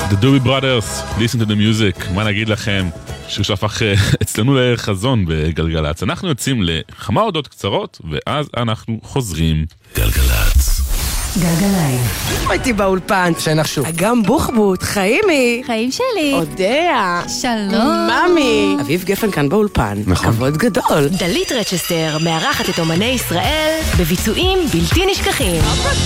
The Doobie Brothers, Listen to the Music. מה נגיד לכם? שיר שהפך אצלנו לחזון בגלגלץ. אנחנו יוצאים לכמה הודות קצרות, ואז אנחנו חוזרים. גלגלץ. גלגליים. הייתי באולפן. שנחשו. אגם בוחבוט, חיימי. חיים שלי. אודיה. שלום. ממי. אביב גפן כאן באולפן. נכון. כבוד גדול. דלית רצ'סטר מארחת את אומני ישראל בביצועים בלתי נשכחים.